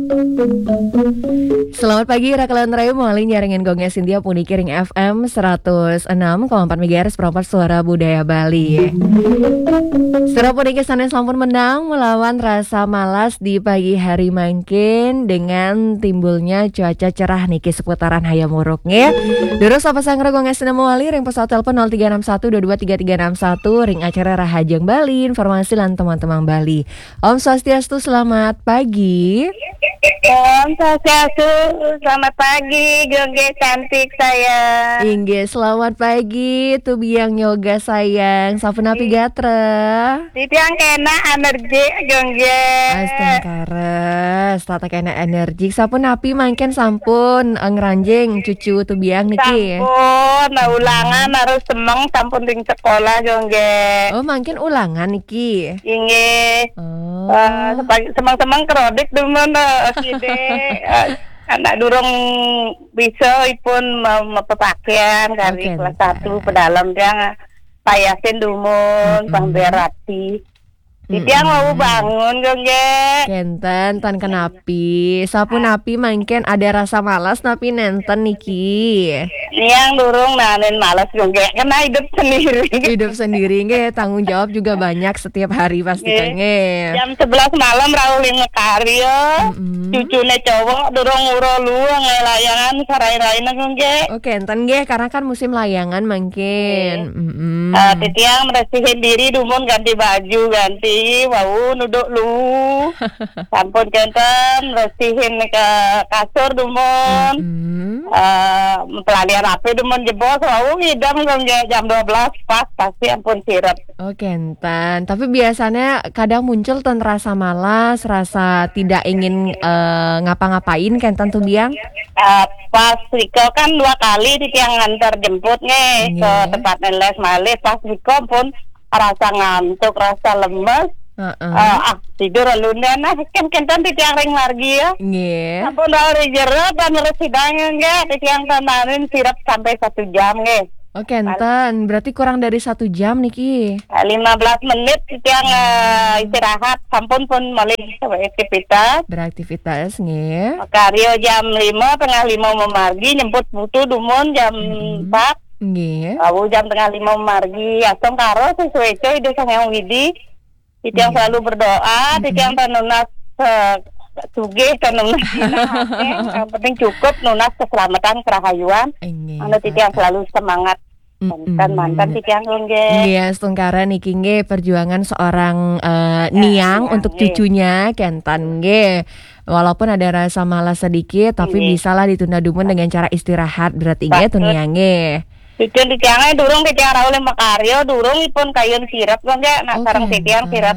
Selamat pagi, Rakalan Rayu Mali nyaringin gongnya Sintia Puni Kiring FM 106,4 MHz Perempat Suara Budaya Bali. Suara Puni Kesanen sampun menang melawan rasa malas di pagi hari mangkin dengan timbulnya cuaca cerah niki seputaran hayam muruknya. Terus apa sangra gongnya Sinemu Wali ring pesawat telepon 0361223361 ring acara Rahajeng Bali informasi lan teman-teman Bali. Om Swastiastu, selamat pagi. Om Swastiastu, selamat pagi, Gongge cantik sayang. Inggih, selamat pagi, Tubiang Yoga sayang. Sapunapi gatra. Titiang kena energi, Gongge. Astengkares, tata kena energi. Sapunapi mangken sampun ngeranjing cucu Tubiang niki. Sampun, ulangan harus semeng sampun ting sekolah, Gongge. Oh, mangken ulangan niki. Inggih. Oh. Semang-semang kerodik demen kide. Anak durung bisa ipun mepepakaian kari kelas 1 pedalam dia payasin dumun pamberati. Titiang mau bangun Gongge. Kenten tan kenapi. Sapunapi mangken ada rasa malas napi nenten niki. Yang durung nanen malas Gongge karena hidup sendiri. Hidup sendiri nge, tanggung jawab juga banyak setiap hari pasti nge. Jam 11 malam Raulin ngekaryo. Cucune cowok durung urolu ngelayangan sarai-raina Gongge. Oke, enten nge karena kan musim layangan mangkin. Titiang meresihin diri dumun ganti baju ganti wau nuduk lu. Sampun kenten meresihin ke kasur dumun. Pelalian rapi demen jebol wau ngidam jam 12 pas pasti ampun sirep. Oke, enten. Tapi biasanya kadang muncul ten rasa malas, rasa tidak ingin ngapa-ngapain kenten tuh biang. Pas Riko kan 2 kali Titiang ngantar jemput nih ke tempat les malih. Pas Riko pun rasa ngantuk, rasa lemes. Tidur lundan kan kentan Titiang ring margi ya. Nggih. Sampun dari jero dan residang nggih Titiang tananin sirap sampai 1 jam nggih. Oke, enten. Berarti kurang dari 1 jam niki. 15 menit Titiang istirahat sampun pun mulai beraktivitas. Beraktivitas nggih. Karyo jam 5:30 memargi nyemput putu dumun jam 4. Nggih. Aku jam 4:30 memargi asong karo sesuai coy desa yang widi. Titiang selalu berdoa, Titiang tanunas sugih tanunas yang penting cukup nunas keselamatan kerahayuan. Anu Titiang selalu semangat. Mantan Titiang Gongge. Iya, setengkara niki nge perjuangan seorang niang untuk cucunya kentan nge. Walaupun ada rasa malas sedikit, tapi bisalah ditunda dumun dengan cara istirahat berarti nge tuh niang nge. Cucun Titiangnya durung Titiang raulin makaryo durung ipun kayun sirap Gongge. Nah sareng Titiang sirap.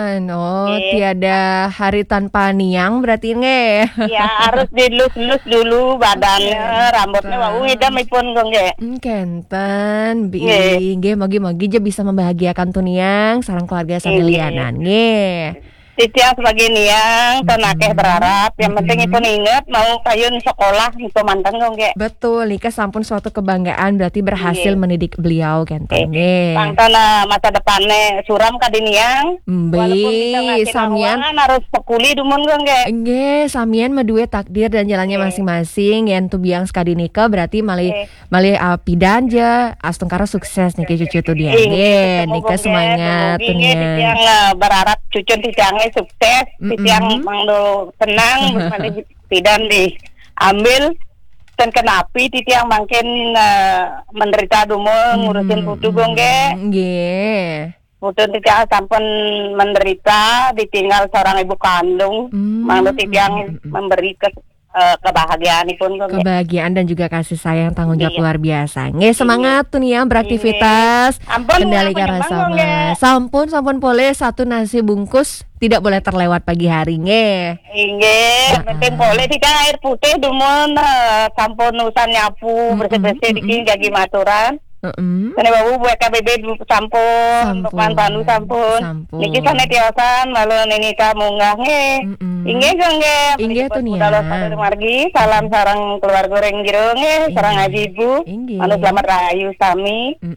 Tiada hari tanpa niang berarti nge. Ya harus dilus-lus dulu badannya, rambutnya wau idam ipun Gongge. Kenten nge mogi-mogi je bisa membahagiakan tuh niang sareng keluarga samilianan nge. Titiang sebagai niang tenakeh berharap yang penting itu inget mau kayun sekolah itu mantan Gongge. Betul, Nika sampun suatu kebanggaan berarti berhasil mendidik beliau kenten nge. Pangton masa depannya suram ka diniang. Walaupun bisa ngasih samian harus pekuli dumun Gongge. Nge, samian medue takdir dan jalannya masing-masing yen tu biang sekadi nika berarti malih pidan je astengkara sukses niki cucu tu dia nge. Nika semangat tuh Titiang berharap cucu Titiang sukses, Titiang mangdo tenang, pidan diambil dan kenapi Titiang makin menderita dumun ngurusin putu Gongge. Nggih. Putu Titiang sampun menderita ditinggal seorang ibu kandung. Mangdo Titiang memberi kebahagiaan pun kebahagiaan dan juga kasih sayang tanggung jawab luar biasa. Semangat tuh nih ya beraktivitas. Kendalikan rasa malas. Sampun boleh 1 nasi bungkus tidak boleh terlewat pagi hari nge. Penting boleh tidak air putih dumun sampun usan nyapu bersih-bersih dikit jagi maturan. Kene babu buat KBB sampun, panu sampun. Niki sana tiosan lalu nenita munggah nge. Inge Gongge. Inge tuh nih. Margi salam sarang keluarga goreng jero nge, sarang aji ibu. Anu selamat rahayu sami.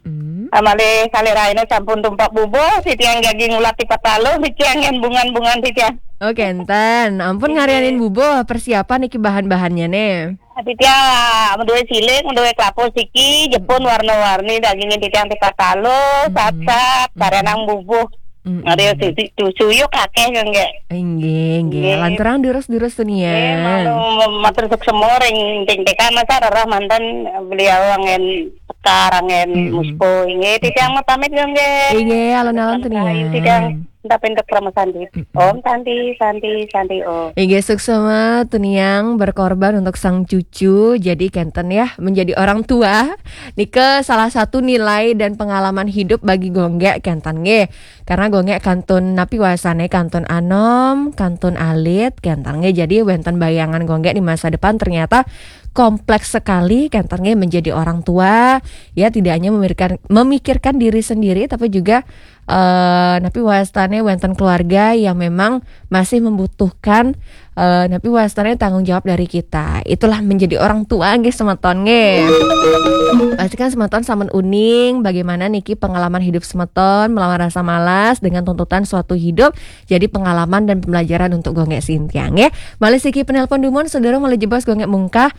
Amale kaleraina sampun tumpak bubuh sitiang gaging ulat ti patalo sitiang yen bungan-bungan sitiang. Oh kenten, ampun ngarianin bubuh persiapan iki bahan-bahannya nih. Sitiang menduwe siling, menduwe klapo siki, jepun warna-warni dagingin sitiang ti patalo, sacap, karenang bubuh. Ada sisi suyuk akeh nggak? Nggih, lantaran durus-durus tuh nih ya. Matur suk semua ring ting-tekan masa rarah mantan beliau angen sekarang angen muspo inge titiang mah pamit nggih. Nggih, alon-alon tuh nih ya. Titiang tapi untuk ramasan Om Santi Om. Nggih, suksema tuniang berkorban untuk sang cucu. Jadi kenten ya menjadi orang tua nike salah satu nilai dan pengalaman hidup bagi gonggek kenten nggih. Karena gonggek kantun napi wasane kantun anom, kantun alit kenten nggih. Jadi wenten bayangan gonggek di masa depan ternyata kompleks sekali kentangnya menjadi orang tua ya, tidak hanya memikirkan diri sendiri tapi juga napi wastane wenten keluarga yang memang masih membutuhkan napi wastane tanggung jawab dari kita. Itulah menjadi orang tua nggih semeton nggih. Pastikan semeton sampun uning bagaimana niki pengalaman hidup semeton melawan rasa malas dengan tuntutan suatu hidup jadi pengalaman dan pembelajaran untuk gonggek Sintiang ya. Malih siki penelpon dumon saudara malih jebas gonggek mungkah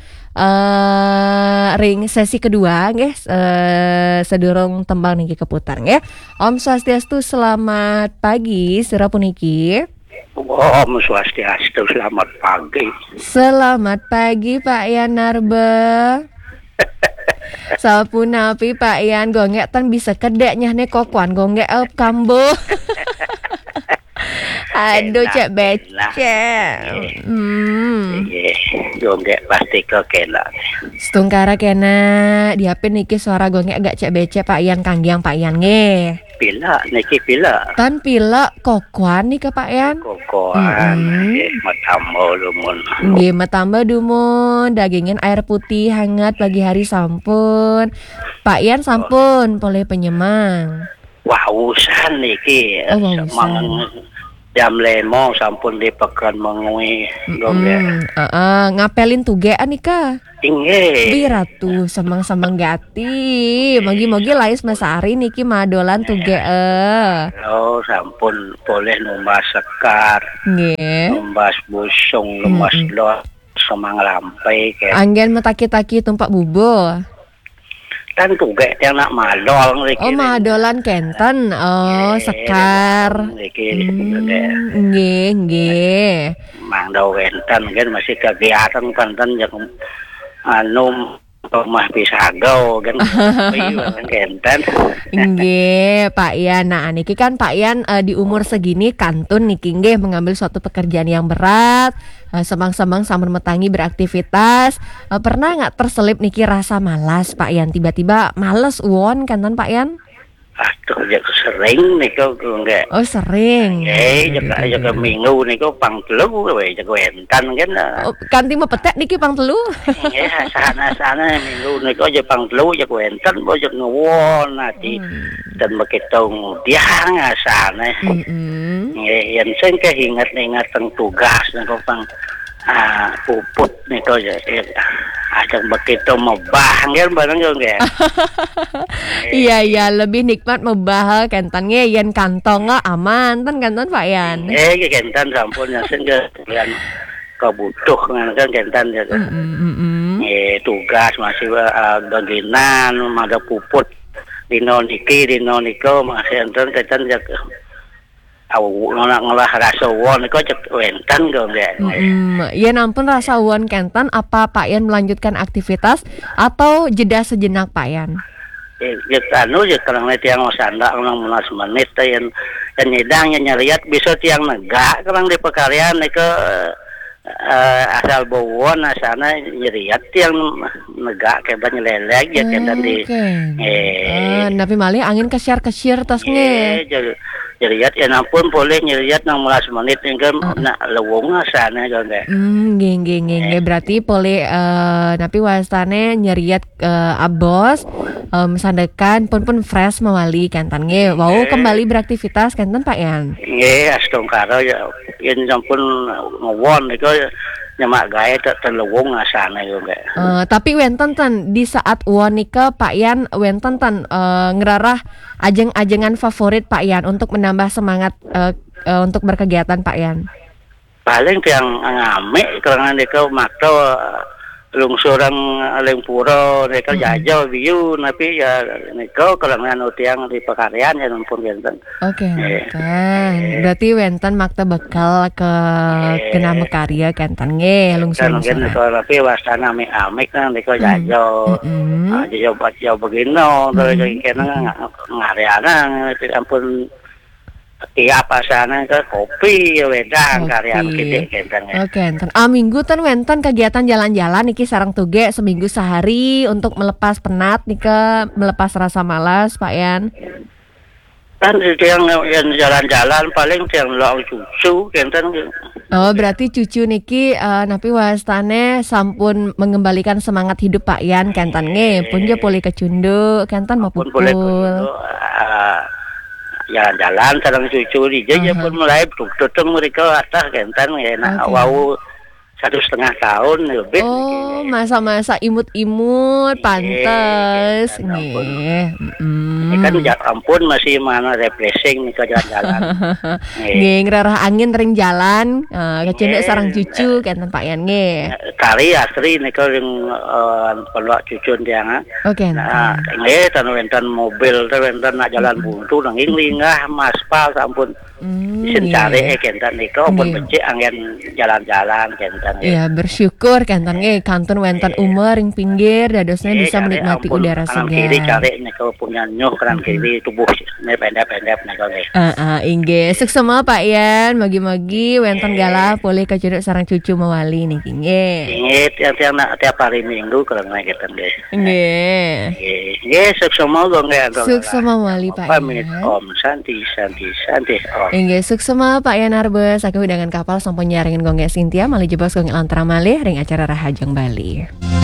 ring sesi kedua nggih sedurung tembang niki keputar nggih. Om Swastiastu, selamat pagi sira puniki. Om Swastiastu, selamat pagi. Selamat pagi Pak Yan Narbe. Sapunapi Pak Yan gonggek tan bisa kedeknya nih kokuan gonggek elp kambo. Aduh cek becek. Gonggek pasti kekena. Setungkara kena diapin niki suara gonggek agak cek becek Pak Yan kanggiang Pak Yan nge. Pila niki pila. Tan pila kokuan nih ke Pak Yan. Kokoan matambah lumun. Nggih matambah dumun dagingin air putih hangat pagi hari sampun. Pak Yan sampun boleh penyemang. Wausan niki. Mang jam 5 sampun dipekan mengui gonggek. Ngapelin tugean nih Kak. Inge. Biratu semang-semang gati. Mogi-mogi lais masari niki madolan tuge. Oh sampun boleh numbas sekar. Nggih. Numbas busung, numbas doa semang lampai kayak. Anggen metaki-taki tumpak bubo. Kan tuge yang nak madol niki. Oh madolan kenten. Oh sekar. Nggih. Mang daw kenten kan masih kegiatan kenten yang anu rumah pisagau kan kenten. Nggih, Pak Yan. Nah, niki kan Pak Yan di umur segini kantun niki nggih mengambil suatu pekerjaan yang berat, semang-semang sampun metangi beraktivitas. Pernah nggak terselip niki rasa malas Pak Yan? Tiba-tiba males uon kanten Pak Yan? Aduh, sering niku enggak. Oh, sering. Jaga minggu niku pang telu we jaga entan kan. Oh, kanti mah petek niki pang telu. Ya, sana minggu niku aja pang telu jaga entan bo jaga ngewon ati. Dan begitu diang sana. Yang sing keingat-ingat teng tugas niku pang puput niku ya. Ada begitu mebah kan barang enggak. Iya lebih nikmat mebah kentan yen kantong aman tan kanton Pak Yan. Kentan sampun yang sing kebutuh kan kentan ya. Tugas masih baginan ada puput dino niko masih enten kentan ya. Ngolah rasa won niku cek wentan enggak. Ya ampun rasa won kentan apa Pak Yan melanjutkan aktivitas atau jeda sejenak Pak Yan? Ya anu ya karang tiang sanda urang 15 menit teh yang nyedang yang nyariat bisa tiang negak karang di pekarian niku asal bawon asana nyeriat tiang negak kayak nyelelek ya kendan di tapi malih angin kesyar tas nge. Nyeriat ya ampun boleh nyeriat 16 menit hingga nak lewung sana juga. Nggih berarti boleh napi wastane nyeriat abos sandekan pun fresh mawali kantan nge. Wau kembali beraktivitas kantan Pak Yan. Nggih astungkara ya yen sampun ngewon niku nyemak gaya terlewung asana juga. Tapi wenten tan di saat wanika Pak Yan wenten tan ngerarah ajeng-ajengan favorit Pak Yan untuk menambah semangat untuk berkegiatan Pak Yan. Paling yang ngame karena mereka makto lungsuran lempuro mereka jajal biu tapi ya mereka kalau nganu tiang di pekaryan ya numpun wenten. Oke, wenten. Berarti wenten makta bekal ke kena mekarya kenten nge lungsuran. Tapi wastana ame kan mereka jajal. Jauh begino terus kena ngaryana ampun tiap pasana ke kopi wedang karya gede kenten. Oke, enten. Minggu tan wenten kegiatan jalan-jalan niki sareng tuge seminggu sehari untuk melepas penat nika, melepas rasa malas Pak Yan. Kan yang jalan-jalan paling yang long cucu kenten. Oh, berarti cucu niki napi wastane sampun mengembalikan semangat hidup Pak Yan kenten nge, punja pulih kecundu kenten mapupul. Jalan-jalan sareng cucu di aja pun mulai tutung mereka atas kenten enak wau 1,5 tahun lebih. Oh, masa-masa imut-imut pantes nggih. Kan ya ampun masih mana refreshing nih ke jalan-jalan. Nggih, ngerarah angin ring jalan, kecendek sareng cucu kenten Pak Yan nggih. Kari asri nih kalau yang pelak cucu dia nggak. Oke. Nah, nggih tan mobil tan nak jalan buntu nanging lingah maspal sampun. Sencari kenten niko pun becik angin jalan-jalan kenten. Iya, bersyukur kenten nggih kantun wenten umur ring pinggir dadosnya bisa menikmati udara segar. Kiri cari niko punya nyuh kanan kiri tubuh pendek-pendek niko nggih. Inggih, suksema Pak Yan, magi-magi wenten galah boleh kecuduk sareng cucu mewali niki nggih. Inggih, tiap hari Minggu karena kenten nggih. Nggih. Nggih, suksema nggih. Suksema mewali Pak Yan. Pamit Om Santi. Inggih, suksema Pak Yan Arbes, aku hidangan kapal sampun nyaringin gongge Sintia malih jebos gongge lantara malih ring acara Rahajeng Bali.